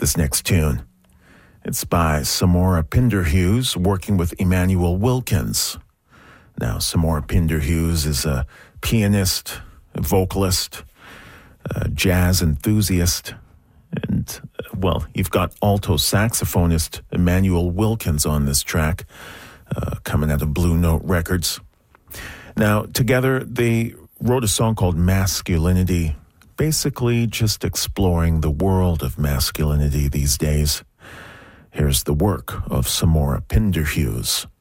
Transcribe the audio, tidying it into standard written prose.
this next tune. It's by Samora Pinderhughes working with Emmanuel Wilkins. Now, Samora Pinderhughes is a pianist, a vocalist, a jazz enthusiast, and, well, you've got alto saxophonist Emmanuel Wilkins on this track, coming out of Blue Note Records. Now, together, they wrote a song called Masculinity, basically just exploring the world of masculinity these days. Here's the work of Samora Pinderhughes.